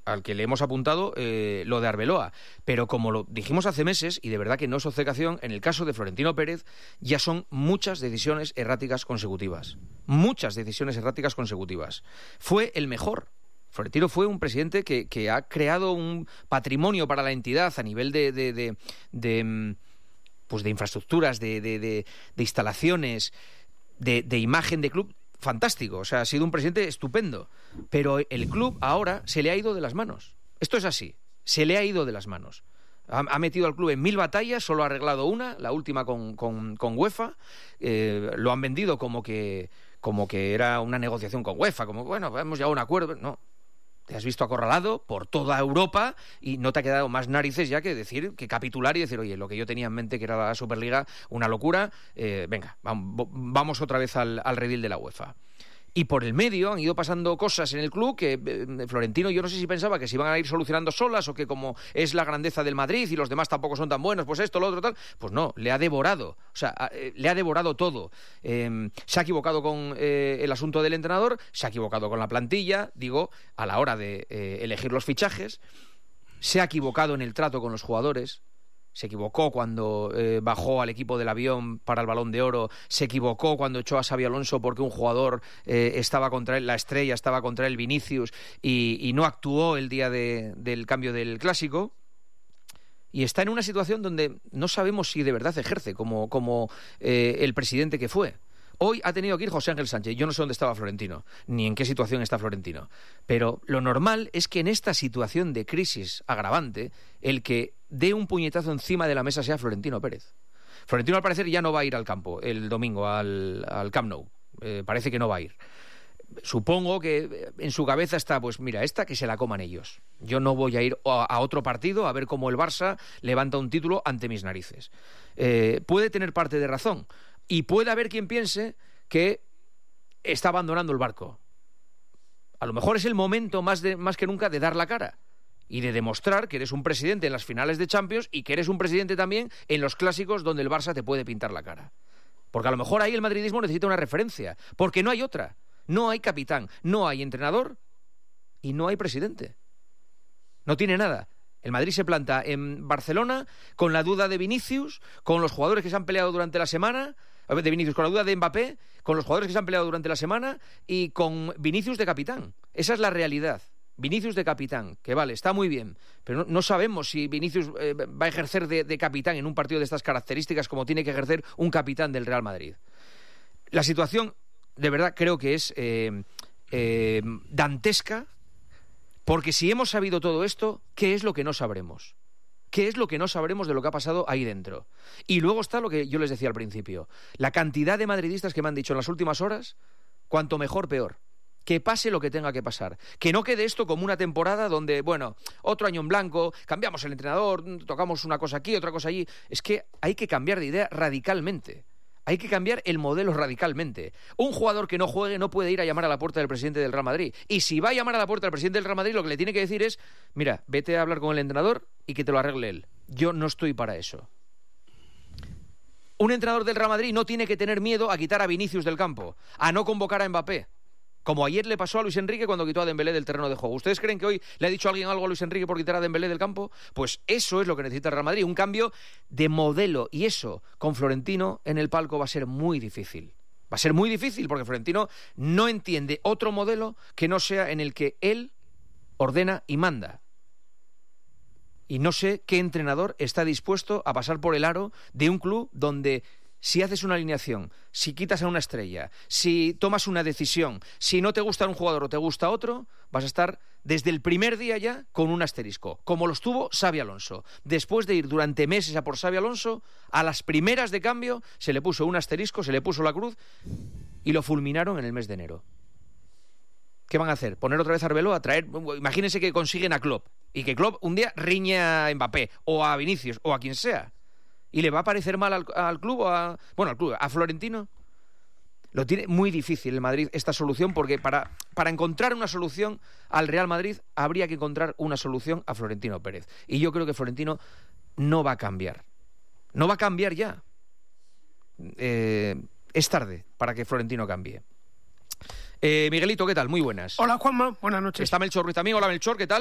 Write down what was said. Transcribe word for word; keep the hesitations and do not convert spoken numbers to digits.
al que le hemos apuntado eh, lo de Arbeloa. Pero como lo dijimos hace meses, y de verdad que no es obcecación, en el caso de Florentino Pérez ya son muchas decisiones erráticas consecutivas. Muchas decisiones erráticas consecutivas. Fue el mejor. Florentino fue un presidente que, que ha creado un patrimonio para la entidad a nivel de, de, de, de, pues de infraestructuras, de, de, de, de instalaciones, de, de imagen de club. Fantástico, o sea, ha sido un presidente estupendo, pero el club ahora se le ha ido de las manos. Esto es así, se le ha ido de las manos. Ha, ha metido al club en mil batallas, solo ha arreglado una, la última con, con, con UEFA. Eh, lo han vendido como que, como que era una negociación con UEFA, como, bueno, hemos llegado a un acuerdo. No, te has visto acorralado por toda Europa y no te ha quedado más narices ya que decir, que capitular y decir, oye, lo que yo tenía en mente que era la Superliga, una locura, eh, venga, vamos, vamos otra vez al, al redil de la UEFA. Y por el medio han ido pasando cosas en el club que eh, Florentino, yo no sé si pensaba que se iban a ir solucionando solas o que como es la grandeza del Madrid y los demás tampoco son tan buenos, pues esto, lo otro, tal. Pues no, le ha devorado. O sea, eh, le ha devorado todo. Eh, se ha equivocado con eh, el asunto del entrenador, se ha equivocado con la plantilla, digo, a la hora de eh, elegir los fichajes. Se ha equivocado en el trato con los jugadores. Se equivocó cuando eh, bajó al equipo del avión para el Balón de Oro. Se equivocó cuando echó a Xabi Alonso porque un jugador eh, estaba contra él, la estrella estaba contra él, Vinicius, y, y no actuó el día de, del cambio del Clásico. Y está en una situación donde no sabemos si de verdad ejerce como, como eh, el presidente que fue. Hoy ha tenido que ir José Ángel Sánchez. Yo no sé dónde estaba Florentino, ni en qué situación está Florentino. Pero lo normal es que en esta situación de crisis agravante, el que dé un puñetazo encima de la mesa sea Florentino Pérez. Florentino, al parecer, ya no va a ir al campo el domingo, al, al Camp Nou. Eh, parece que no va a ir. Supongo que en su cabeza está, pues mira, esta que se la coman ellos. Yo no voy a ir a, a otro partido a ver cómo el Barça levanta un título ante mis narices. Eh, puede tener parte de razón. Y puede haber quien piense que está abandonando el barco. A lo mejor es el momento más, de, más que nunca de dar la cara y de demostrar que eres un presidente en las finales de Champions y que eres un presidente también en los clásicos donde el Barça te puede pintar la cara. Porque a lo mejor ahí el madridismo necesita una referencia, porque no hay otra. No hay capitán, no hay entrenador y no hay presidente. No tiene nada. El Madrid se planta en Barcelona con la duda de Vinicius, con los jugadores que se han peleado durante la semana, de Vinicius, con la duda de Mbappé, con los jugadores que se han peleado durante la semana y con Vinicius de capitán. Esa es la realidad. Vinicius de capitán, que vale, está muy bien, pero no, no sabemos si Vinicius eh, va a ejercer de, de capitán en un partido de estas características como tiene que ejercer un capitán del Real Madrid. La situación, de verdad, creo que es eh, eh, dantesca, porque si hemos sabido todo esto, ¿qué es lo que no sabremos? ¿Qué es lo que no sabremos de lo que ha pasado ahí dentro? Y luego está lo que yo les decía al principio. La cantidad de madridistas que me han dicho en las últimas horas, cuanto mejor, peor. Que pase lo que tenga que pasar. Que no quede esto como una temporada donde, bueno, otro año en blanco, cambiamos el entrenador, tocamos una cosa aquí, otra cosa allí. Es que hay que cambiar de idea radicalmente. Hay que cambiar el modelo radicalmente. Un jugador que no juegue no puede ir a llamar a la puerta del presidente del Real Madrid. Y si va a llamar a la puerta del presidente del Real Madrid, lo que le tiene que decir es, mira, vete a hablar con el entrenador y que te lo arregle él. Yo no estoy para eso. Un entrenador del Real Madrid no tiene que tener miedo a quitar a Vinicius del campo, a no convocar a Mbappé. Como ayer le pasó a Luis Enrique cuando quitó a Dembélé del terreno de juego. ¿Ustedes creen que hoy le ha dicho alguien algo a Luis Enrique por quitar a Dembélé del campo? Pues eso es lo que necesita el Real Madrid, un cambio de modelo. Y eso, con Florentino en el palco, va a ser muy difícil. Va a ser muy difícil porque Florentino no entiende otro modelo que no sea en el que él ordena y manda. Y no sé qué entrenador está dispuesto a pasar por el aro de un club donde, si haces una alineación, si quitas a una estrella, si tomas una decisión, si no te gusta un jugador o te gusta otro, vas a estar desde el primer día ya con un asterisco, como lo estuvo Xabi Alonso. Después de ir durante meses a por Xabi Alonso, a las primeras de cambio se le puso un asterisco, se le puso la cruz y lo fulminaron en el mes de enero. ¿Qué van a hacer? ¿Poner otra vez a Arbeloa? Traer, imagínense que consiguen a Klopp y que Klopp un día riñe a Mbappé o a Vinicius o a quien sea. ¿Y le va a parecer mal al, al club o a... Bueno, al club, a Florentino? Lo tiene muy difícil el Madrid esta solución porque para, para encontrar una solución al Real Madrid habría que encontrar una solución a Florentino Pérez. Y yo creo que Florentino no va a cambiar. No va a cambiar ya. Eh, es tarde para que Florentino cambie. Eh, Miguelito, ¿qué tal? Muy buenas. Hola, Juanma. Buenas noches. Está Melchor Ruiz también. Hola, Melchor, ¿qué tal?